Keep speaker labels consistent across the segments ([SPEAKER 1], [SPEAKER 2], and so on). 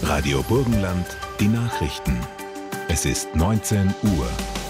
[SPEAKER 1] Radio Burgenland, die Nachrichten. Es ist 19 Uhr.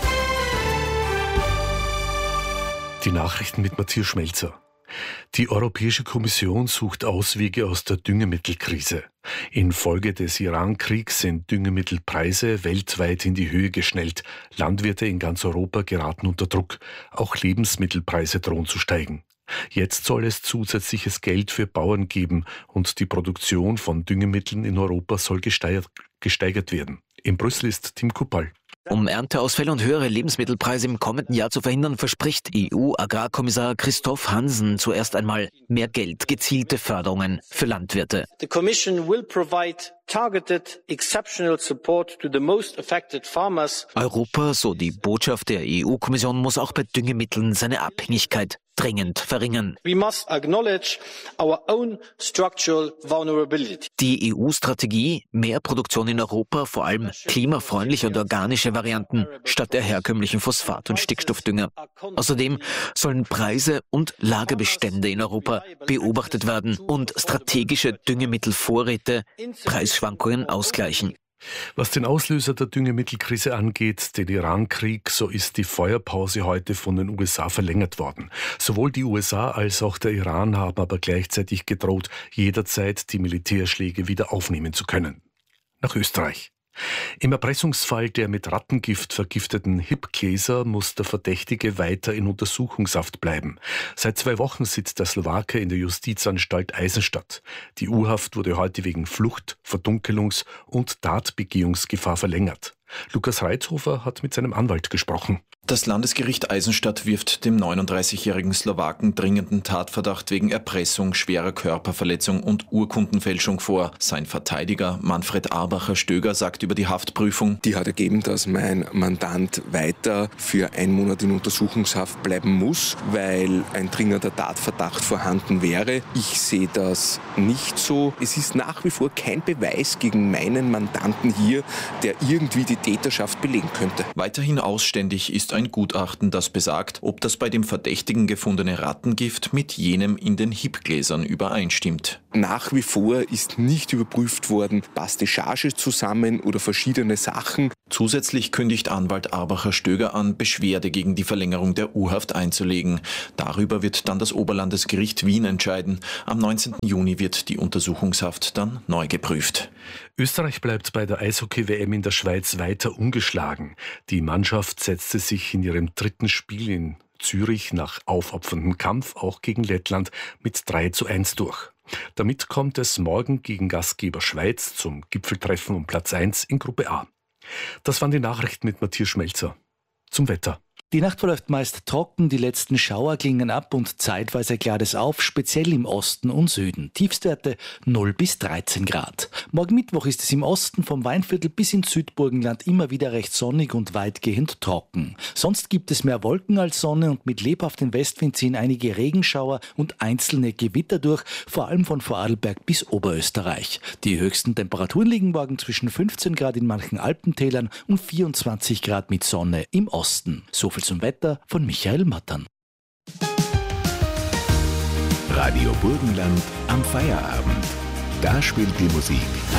[SPEAKER 2] Die Nachrichten mit Matthias Schmelzer. Die Europäische Kommission sucht Auswege aus der Düngemittelkrise. Infolge des Iran-Kriegs sind Düngemittelpreise weltweit in die Höhe geschnellt. Landwirte in ganz Europa geraten unter Druck. Auch Lebensmittelpreise drohen zu steigen. Jetzt soll es zusätzliches Geld für Bauern geben und die Produktion von Düngemitteln in Europa soll gesteigert werden. In Brüssel ist Tim Kuppal.
[SPEAKER 3] Um Ernteausfälle und höhere Lebensmittelpreise im kommenden Jahr zu verhindern, verspricht EU-Agrarkommissar Christoph Hansen zuerst einmal mehr Geld, gezielte Förderungen für Landwirte.
[SPEAKER 4] The Commission will provide targeted exceptional support to the most affected farmers.
[SPEAKER 3] Europa, so die Botschaft der EU-Kommission, muss auch bei Düngemitteln seine Abhängigkeit dringend verringern.
[SPEAKER 4] We must acknowledge our own structural vulnerability.
[SPEAKER 3] Die EU-Strategie, mehr Produktion in Europa, vor allem klimafreundliche und organische Varianten statt der herkömmlichen Phosphat- und Stickstoffdünger. Außerdem sollen Preise und Lagerbestände in Europa beobachtet werden und strategische Düngemittelvorräte Preisschwankungen ausgleichen.
[SPEAKER 2] Was den Auslöser der Düngemittelkrise angeht, den Iran-Krieg, so ist die Feuerpause heute von den USA verlängert worden. Sowohl die USA als auch der Iran haben aber gleichzeitig gedroht, jederzeit die Militärschläge wieder aufnehmen zu können. Nach Österreich. Im Erpressungsfall der mit Rattengift vergifteten Hipgläser muss der Verdächtige weiter in Untersuchungshaft bleiben. Seit 2 Wochen sitzt der Slowake in der Justizanstalt Eisenstadt. Die U-Haft wurde heute wegen Flucht, Verdunkelungs- und Tatbegehungsgefahr verlängert. Lukas Reitzhofer hat mit seinem Anwalt gesprochen.
[SPEAKER 5] Das Landesgericht Eisenstadt wirft dem 39-jährigen Slowaken dringenden Tatverdacht wegen Erpressung, schwerer Körperverletzung und Urkundenfälschung vor. Sein Verteidiger Manfred Arbacher-Stöger sagt über die Haftprüfung:
[SPEAKER 6] Die hat ergeben, dass mein Mandant weiter für 1 Monat in Untersuchungshaft bleiben muss, weil ein dringender Tatverdacht vorhanden wäre. Ich sehe das nicht so. Es ist nach wie vor kein Beweis gegen meinen Mandanten hier, der irgendwie die Täterschaft belegen könnte.
[SPEAKER 5] Weiterhin ausständig ist ein Gutachten, das besagt, ob das bei dem Verdächtigen gefundene Rattengift mit jenem in den Hipgläsern übereinstimmt.
[SPEAKER 6] Nach wie vor ist nicht überprüft worden, passt die Charge zusammen oder verschiedene Sachen.
[SPEAKER 5] Zusätzlich kündigt Anwalt Arbacher-Stöger an, Beschwerde gegen die Verlängerung der U-Haft einzulegen. Darüber wird dann das Oberlandesgericht Wien entscheiden. Am 19. Juni wird die Untersuchungshaft dann neu geprüft.
[SPEAKER 2] Österreich bleibt bei der Eishockey-WM in der Schweiz weiter ungeschlagen. Die Mannschaft setzte sich in ihrem 3. Spiel in Zürich nach aufopferndem Kampf auch gegen Lettland mit 3:1 durch. Damit kommt es morgen gegen Gastgeber Schweiz zum Gipfeltreffen um Platz 1 in Gruppe A. Das waren die Nachrichten mit Matthias Schmelzer. Zum Wetter.
[SPEAKER 7] Die Nacht verläuft meist trocken, die letzten Schauer klingen ab und zeitweise klart es auf, speziell im Osten und Süden. Tiefstwerte 0 bis 13 Grad. Morgen Mittwoch ist es im Osten vom Weinviertel bis ins Südburgenland immer wieder recht sonnig und weitgehend trocken. Sonst gibt es mehr Wolken als Sonne und mit lebhaftem Westwind ziehen einige Regenschauer und einzelne Gewitter durch, vor allem von Vorarlberg bis Oberösterreich. Die höchsten Temperaturen liegen morgen zwischen 15 Grad in manchen Alpentälern und 24 Grad mit Sonne im Osten. So viel zum Wetter von Michael Mattern.
[SPEAKER 1] Radio Burgenland am Feierabend. Da spielt die Musik